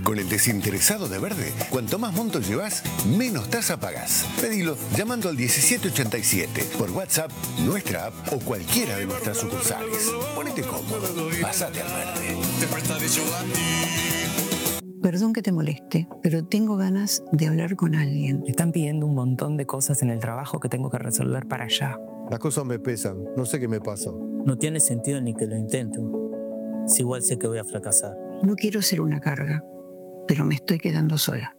Con el desinteresado de Verde, cuanto más monto llevas, menos tasa pagás. Pedilo llamando al 1787, por WhatsApp, nuestra app o cualquiera de nuestras sucursales. Ponete cómodo, pasate al Verde. Perdón que te moleste, pero tengo ganas de hablar con alguien. Me están pidiendo un montón de cosas en el trabajo que tengo que resolver para allá. Las cosas me pesan, no sé qué me pasa. No tiene sentido ni que lo intento. Si igual sé que voy a fracasar. No quiero ser una carga, pero me estoy quedando sola.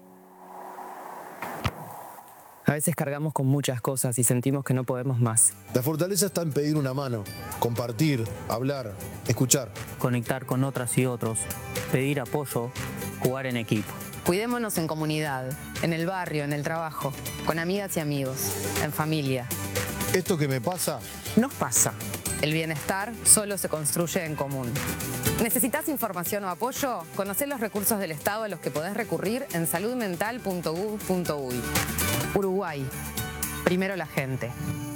A veces cargamos con muchas cosas y sentimos que no podemos más. La fortaleza está en pedir una mano, compartir, hablar, escuchar. Conectar con otras y otros, pedir apoyo, jugar en equipo. Cuidémonos en comunidad, en el barrio, en el trabajo, con amigas y amigos, en familia. Esto que me pasa, Nos pasa. El bienestar solo se construye en común. ¿Necesitas información o apoyo? Conocé los recursos del Estado a los que podés recurrir en saludmental.gov.uy. Uruguay. Primero la gente.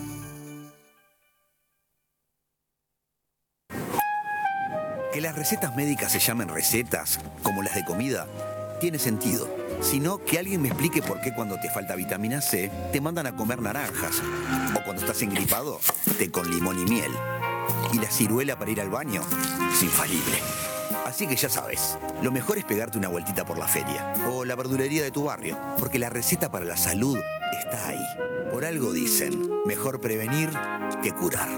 Que las recetas médicas se llamen recetas, como las de comida, tiene sentido. Sino que alguien me explique por qué cuando te falta vitamina C te mandan a comer naranjas. O cuando estás engripado, té con limón y miel. Y la ciruela para ir al baño es infalible. Así que ya sabes, lo mejor es pegarte una vueltita por la feria o la verdulería de tu barrio, porque la receta para la salud está ahí. Por algo dicen, mejor prevenir que curar.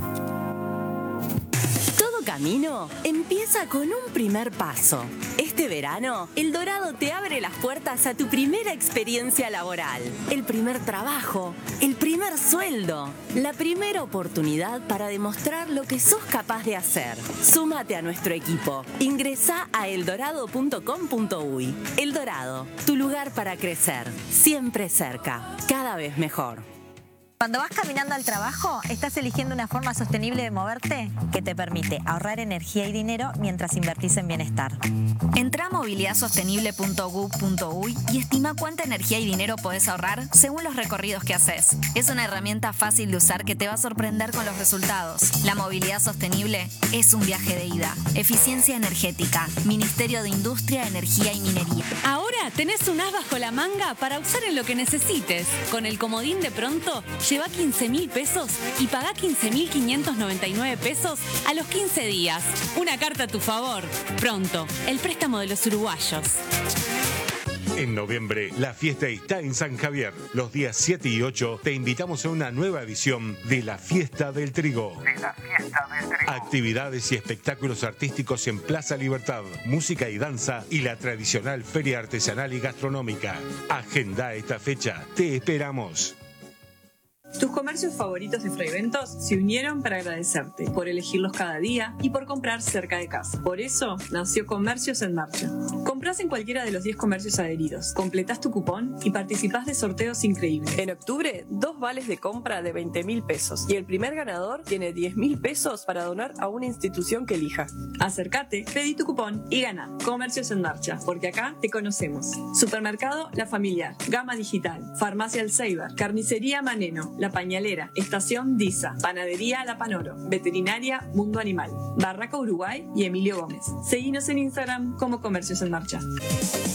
Todo camino empieza con un primer paso. Este verano, El Dorado te abre las puertas a tu primera experiencia laboral. El primer trabajo, el primer sueldo, la primera oportunidad para demostrar lo que sos capaz de hacer. Súmate a nuestro equipo. Ingresá a eldorado.com.uy. El Dorado, tu lugar para crecer. Siempre cerca, cada vez mejor. Cuando vas caminando al trabajo, estás eligiendo una forma sostenible de moverte que te permite ahorrar energía y dinero mientras invertís en bienestar. Entrá a movilidadsostenible.gov.uy y estima cuánta energía y dinero podés ahorrar según los recorridos que haces. Es una herramienta fácil de usar que te va a sorprender con los resultados. La movilidad sostenible es un viaje de ida. Eficiencia energética. Ministerio de Industria, Energía y Minería. Ahora tenés un as bajo la manga para usar en lo que necesites. Con el comodín de Pronto, lleva 15.000 pesos y pagá 15.599 pesos a los 15 días. Una carta a tu favor. Pronto, el préstamo de los uruguayos. En noviembre, la fiesta está en San Javier. Los días 7 y 8 te invitamos a una nueva edición de la Fiesta del Trigo. Actividades y espectáculos artísticos en Plaza Libertad, música y danza y la tradicional feria artesanal y gastronómica. Agenda esta fecha. Te esperamos. Tus comercios favoritos de Fraiventos se unieron para agradecerte por elegirlos cada día y por comprar cerca de casa. Por eso nació Comercios en Marcha. Comprás en cualquiera de los 10 comercios adheridos, completás tu cupón y participás de sorteos increíbles. En octubre, 2 vales de compra de 20.000 pesos y el primer ganador tiene 10.000 pesos para donar a una institución que elija. Acércate, pedí tu cupón y gana. Comercios en Marcha, porque acá te conocemos. Supermercado La Familiar, Gama Digital, Farmacia El Seiber, Carnicería Maneno, La Pañalera, Estación Disa, Panadería La Panoro, Veterinaria Mundo Animal, Barraca Uruguay y Emilio Gómez. Seguinos en Instagram como Comercios en Marcha.